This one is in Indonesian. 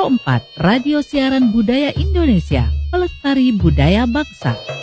Pro 4, Radio Siaran Budaya Indonesia, Pelestari Budaya Bangsa.